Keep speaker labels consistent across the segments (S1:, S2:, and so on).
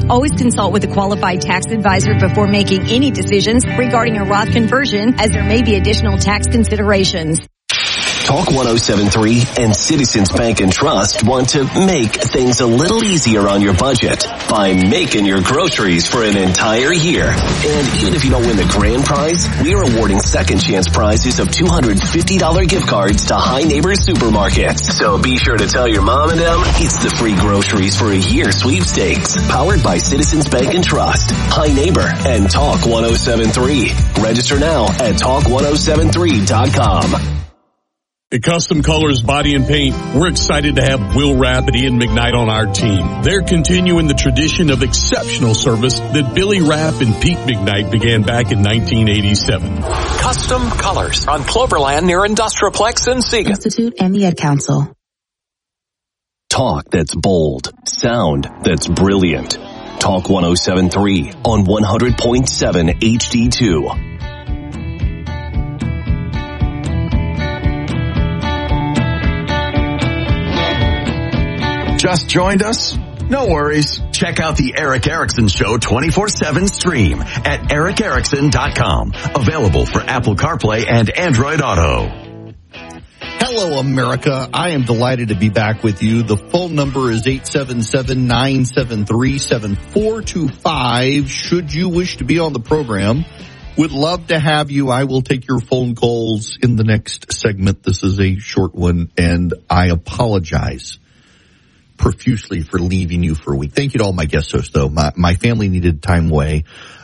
S1: Always consult with a qualified tax advisor before making any decisions regarding a Roth conversion, as there may be additional tax considerations.
S2: Talk 107.3 and Citizens Bank and Trust want to make things a little easier on your budget by making your groceries for an entire year. And even if you don't win the grand prize, we are awarding second chance prizes of $250 gift cards to High Neighbors Supermarkets. So be sure to tell your mom and them it's the free groceries for a year sweepstakes. Powered by Citizens Bank and Trust, High Neighbor, and Talk 107.3. Register now at talk1073.com.
S3: At Custom Colors Body and Paint, we're excited to have Will Rapp and Ian McKnight on our team. They're continuing the tradition of exceptional service that Billy Rapp and Pete McKnight began back in 1987.
S4: Custom Colors on Cloverland near Industrialplex in Siegen.
S5: Institute and the Ad Council.
S2: Talk that's bold. Sound that's brilliant. Talk 107.3 on 100.7 HD2.
S6: Just joined us? No worries. Check out the Eric Erickson Show 24/7 stream at ericerickson.com. Available for Apple CarPlay and Android Auto.
S7: Hello, America. I am delighted to be back with you. The phone number is 877-973-7425. Should you wish to be on the program, would love to have you. I will take your phone calls in the next segment. This is a short one, and I apologize profusely for leaving you for a week. Thank you to all my guest hosts, though. My family needed time away.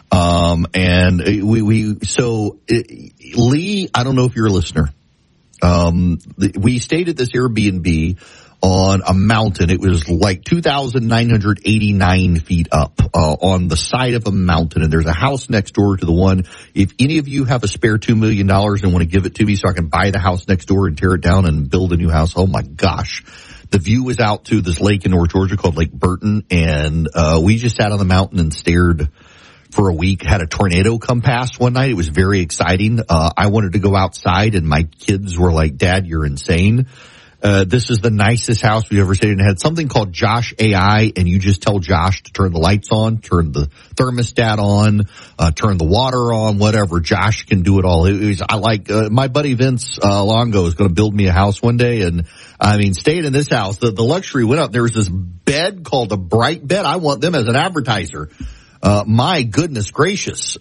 S7: Lee, I don't know if you're a listener. We stayed at this Airbnb on a mountain. It was like 2,989 feet up, on the side of a mountain. And there's a house next door to the one. If any of you have a spare $2 million and want to give it to me so I can buy the house next door and tear it down and build a new house, oh my gosh. The view was out to this lake in North Georgia called Lake Burton, and we just sat on the mountain and stared for a week. Had a tornado come past one night. It was very exciting. I wanted to go outside, and my kids were like, Dad, you're insane. This is the nicest house we've ever stayed in. It had something called Josh AI, and you just tell Josh to turn the lights on, turn the thermostat on, turn the water on, whatever. Josh can do it all. My buddy Vince Longo is going to build me a house one day, and I mean, staying in this house, the luxury went up. There was this bed called a Bright Bed. I want them as an advertiser. My goodness gracious.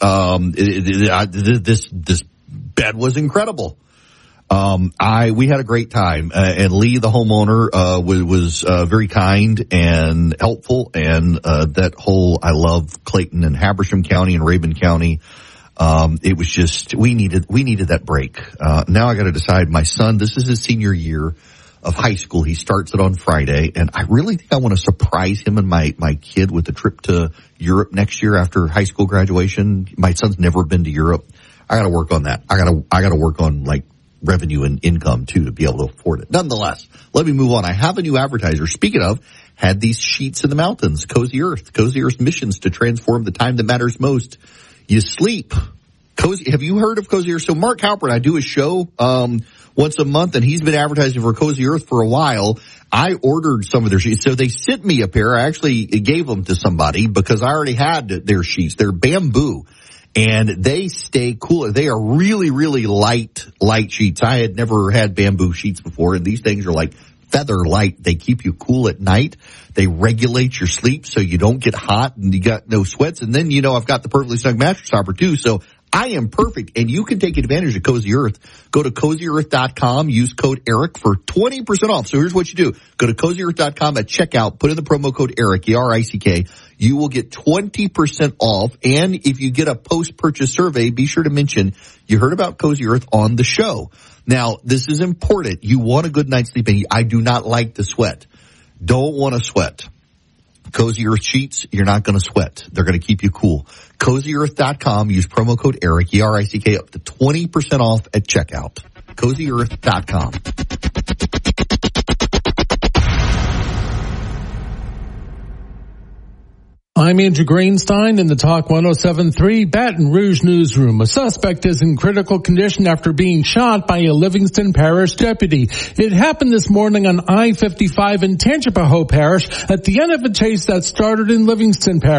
S7: This bed was incredible. We had a great time, and Lee, the homeowner, was very kind and helpful, and I love Clayton and Habersham County and Rabun County. It was just, we needed that break. Now I got to decide, my son, this is his senior year of high school. He starts it on Friday, and I really think I want to surprise him and my kid with a trip to Europe next year after high school graduation. My son's never been to Europe. I got to work on that. I got to work on like revenue and income too to be able to afford it. Nonetheless, let me move on. I have a new advertiser. Speaking of, had these sheets in the mountains, Cozy Earth. Cozy Earth's missions to transform the time that matters most. You sleep. Have you heard of Cozy Earth? So Mark Halpert, I do a show once a month, and he's been advertising for Cozy Earth for a while. I ordered some of their sheets. So they sent me a pair. I actually gave them to somebody because I already had their sheets. They're bamboo, and they stay cooler. They are really, really light sheets. I had never had bamboo sheets before, and these things are like feather light. They keep you cool at night. They regulate your sleep so you don't get hot and you got no sweats. And then, I've got the Perfectly Snug mattress topper too. So I am perfect, and you can take advantage of Cozy Earth. Go to CozyEarth.com, use code ERIC for 20% off. So here's what you do. Go to CozyEarth.com at checkout, put in the promo code ERIC, E-R-I-C-K. You will get 20% off, and if you get a post-purchase survey, be sure to mention you heard about Cozy Earth on the show. Now, this is important. You want a good night's sleep, and I do not like to sweat. Don't want to sweat. Cozy Earth sheets, you're not going to sweat. They're going to keep you cool. CozyEarth.com. Use promo code ERIC, E-R-I-C-K, up to 20% off at checkout. CozyEarth.com.
S8: I'm Andrew Greenstein in the Talk 107.3 Baton Rouge newsroom. A suspect is in critical condition after being shot by a Livingston Parish deputy. It happened this morning on I-55 in Tangipahoa Parish at the end of a chase that started in Livingston Parish.